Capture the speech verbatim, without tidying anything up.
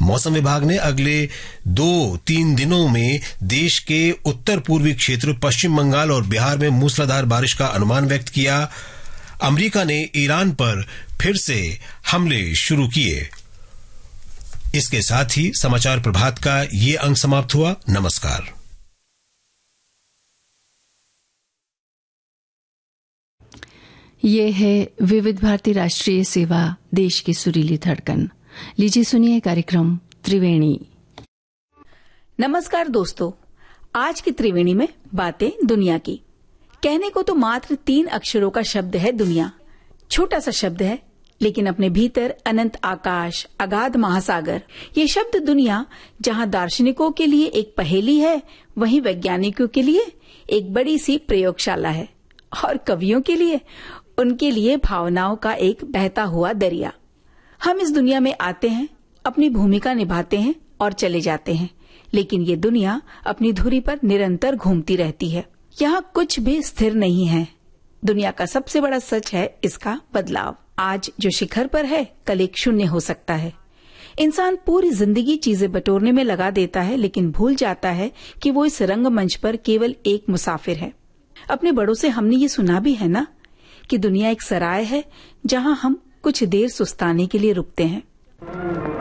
मौसम विभाग ने अगले दो तीन दिनों में देश के उत्तर पूर्वी क्षेत्र पश्चिम बंगाल और बिहार में मूसलाधार बारिश का अनुमान व्यक्त किया। अमेरिका ने ईरान पर फिर से हमले शुरू किए। इसके साथ ही समाचार प्रभात का ये अंक समाप्त हुआ। नमस्कार। ये है विविध भारती राष्ट्रीय सेवा, देश की सुरीली धड़कन। लीजिए सुनिए कार्यक्रम त्रिवेणी। नमस्कार दोस्तों, आज की त्रिवेणी में बातें दुनिया की। कहने को तो मात्र तीन अक्षरों का शब्द है दुनिया। छोटा सा शब्द है, लेकिन अपने भीतर अनंत आकाश, अगाध महासागर। ये शब्द दुनिया जहां दार्शनिकों के लिए एक पहेली है, वहीं वैज्ञानिकों के लिए एक बड़ी सी प्रयोगशाला है, और कवियों के लिए उनके लिए भावनाओं का एक बहता हुआ दरिया। हम इस दुनिया में आते हैं, अपनी भूमिका निभाते हैं और चले जाते हैं, लेकिन ये दुनिया अपनी धुरी पर निरंतर घूमती रहती है। यहाँ कुछ भी स्थिर नहीं है। दुनिया का सबसे बड़ा सच है इसका बदलाव। आज जो शिखर पर है, कल एक शून्य हो सकता है। इंसान पूरी जिंदगी चीजें बटोरने में लगा देता है, लेकिन भूल जाता है कि वो इस रंगमंच पर केवल एक मुसाफिर है। अपने बड़ों से हमने ये सुना भी है ना कि दुनिया एक सराय है जहां हम कुछ देर सुस्ताने के लिए रुकते हैं।